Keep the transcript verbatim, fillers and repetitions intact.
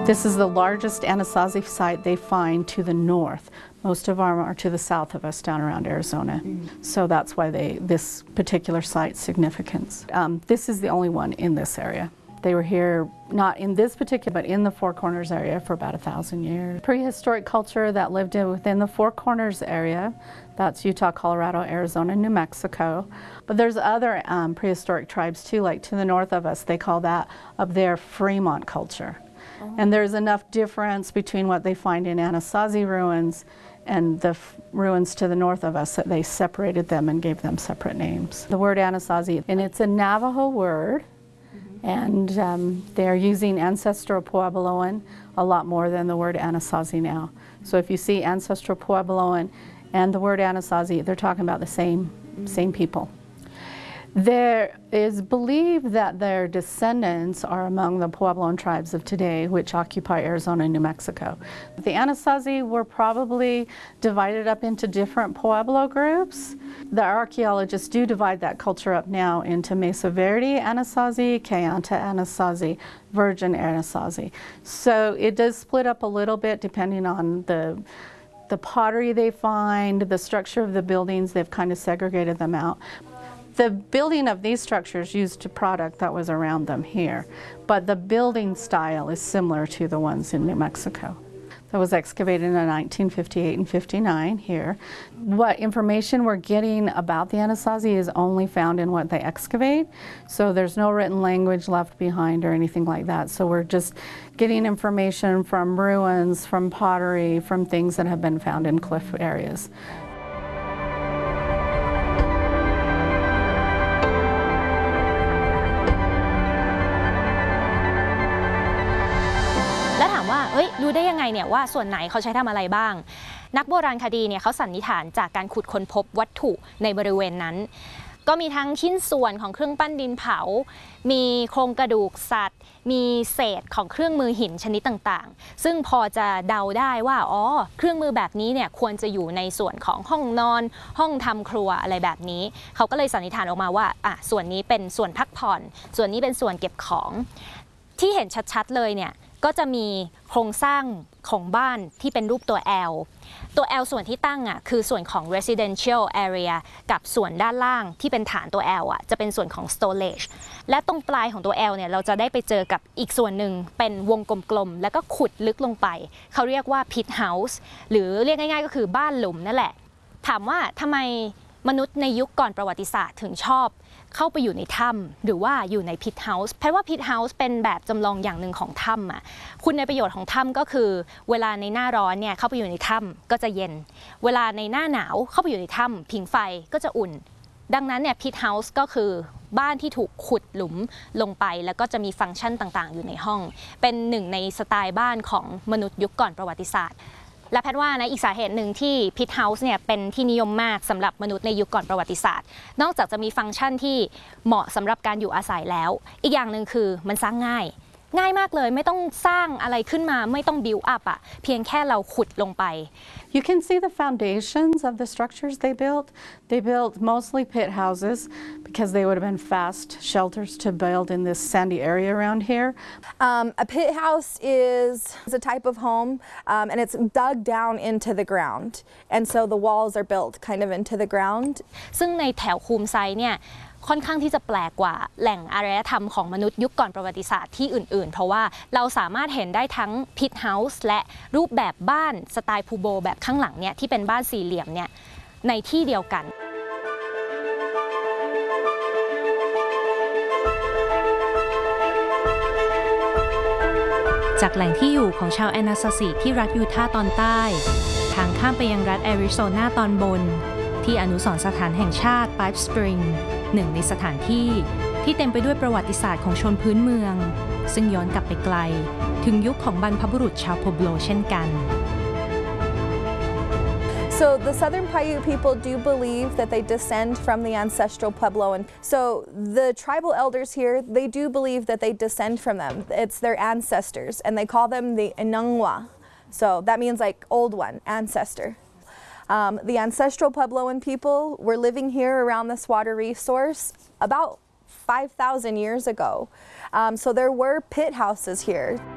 This is the largest Anasazi site they find to the north. Most of them are to the south of us down around Arizona. Mm. So that's why they, this particular site's significance. Um, this is the only one in this area. They were here, not in this particular, but in the Four Corners area for about a thousand years. Prehistoric culture that lived in, within the Four Corners area, that's Utah, Colorado, Arizona, New Mexico. But there's other um, prehistoric tribes too, like to the north of us, they call that up there Fremont culture. Oh. And there's enough difference between what they find in Anasazi ruins and the f ruins to the north of us that they separated them and gave them separate names. The word Anasazi, and it's a Navajo word, and um, they're using ancestral Puebloan a lot more than the word Anasazi now. So if you see ancestral Puebloan and the word Anasazi, they're talking about the same, mm-hmm. same people. There is believed that their descendants are among the Puebloan tribes of today, which occupy Arizona and New Mexico. The Anasazi were probably divided up into different Pueblo groups. The archaeologists do divide that culture up now into Mesa Verde Anasazi, Kayenta Anasazi, Virgin Anasazi. So it does split up a little bit depending on the the pottery they find, the structure of the buildings. They've kind of segregated them out. The building of these structures used a product that was around them here, but the building style is similar to the ones in New Mexico. That was excavated in nineteen fifty-eight and fifty-nine here. What information we're getting about the Anasazi is only found in what they excavate, so there's no written language left behind or anything like that. So we're just getting information from ruins, from pottery, from things that have been found in cliff areas. เอ้ยรู้ได้ยังไงเนี่ยว่าส่วนไหนเขาใช้ทำอะไรบ้างนักโบราณคดีเนี่ยเขาสันนิษฐานจากการขุดค้นพบวัตถุในบริเวณนั้นก็มีทั้งชิ้นส่วนของเครื่องปั้นดินเผามีโครงกระดูกสัตว์มีเศษของเครื่องมือหินชนิดต่างๆซึ่งพอจะเดาได้ว่าอ๋อเครื่องมือแบบนี้เนี่ยควรจะอยู่ในส่วนของห้องนอนห้องทำครัวอะไรแบบนี้เขาก็เลยสันนิษฐานออกมาว่าอ่ะส่วนนี้เป็นส่วนพักผ่อนส่วนนี้เป็นส่วนเก็บของที่เห็นชัดๆเลยเนี่ยก็จะมีโครงสร้างของบ้านที่เป็นรูปตัว L ตัว L ส่วนที่ตั้งอ่ะคือส่วนของ residential area กับส่วนด้านล่างที่เป็นฐานตัว L อ่ะจะเป็นส่วนของ storage และตรงปลายของตัว L เนี่ยเราจะได้ไปเจอกับอีกส่วนหนึ่งเป็นวงกลมๆแล้วก็ขุดลึกลงไปเขาเรียกว่า pit house หรือเรียกง่ายๆก็คือบ้านหลุมนั่นแหละถามว่าทำไมมนุษย์ในยุคก่อนประวัติศาสตร์ถึงชอบเข้าไปอยู่ในถ้ำหรือว่าอยู่ในพิทเฮาส์เพราะว่าพิทเฮาส์เป็นแบบจำลองอย่างหนึ่งของถ้ำอ่ะคุณในประโยชน์ของถ้ำก็คือเวลาในหน้าร้อนเนี่ยเข้าไปอยู่ในถ้ำก็จะเย็นเวลาในหน้าหนาวเข้าไปอยู่ในถ้ำผิงไฟก็จะอุ่นดังนั้นเนี่ยพิทเฮาส์ก็คือบ้านที่ถูกขุดหลุมลงไปแล้วก็จะมีฟังก์ชันต่างๆอยู่ในห้องเป็นหนึ่งในสไตล์บ้านของมนุษย์ยุคก่อนประวัติศาสตร์และแพทย์ว่านะอีกสาเหตุหนึ่งที่พิทเฮาส์เนี่ยเป็นที่นิยมมากสำหรับมนุษย์ในยุคก่อนประวัติศาสตร์นอกจากจะมีฟังก์ชันที่เหมาะสำหรับการอยู่อาศัยแล้วอีกอย่างหนึ่งคือมันสร้างง่ายง่ายมากเลยไม่ต้องสร้างอะไรขึ้นมาไม่ต้อง build up อ่ะเพียงแค่เราขุดลงไป You can see the foundations of the structures they built. They built mostly pit houses because they would have been fast shelters to build in this sandy area around here. Um, a pit house is a type of home um, and it's dug down into the ground. And so the walls are built kind of into the ground. ซึ่งในแถวคูมไซเนี่ยค่อนข้างที่จะแปลกกว่าแหล่งอารยธรรมของมนุษย์ยุคก่อนประวัติศาสตร์ที่อื่นๆเพราะว่าเราสามารถเห็นได้ทั้งพิทเฮาส์และรูปแบบบ้านสไตล์พูโบแบบข้างหลังเนี่ยที่เป็นบ้านสี่เหลี่ยมเนี่ยในที่เดียวกันจากแหล่งที่อยู่ของชาวแอนาซาซิที่รัฐยูทาห์ตอนใต้ทางข้ามไปยังรัฐแอริโซนาตอนบนที่อนุสรณ์สถานแห่งชาติ Pipe Spring หนึ่งในสถานที่ที่เต็มไปด้วยประวัติศาสตร์ของชนพื้นเมืองซึ่งย้อนกลับไปไกลถึงยุคของบรรพบุรุษชาวโพโบเช่นกัน So the Southern Paiute people do believe that they descend from the ancestral Puebloan. So the tribal elders here, they do believe that they descend from them. It's their ancestors, and they call them the Inangwa. So that means like old one, ancestor. Um, the ancestral Puebloan people were living here around this water resource about five thousand years ago. Um, so there were pit houses here.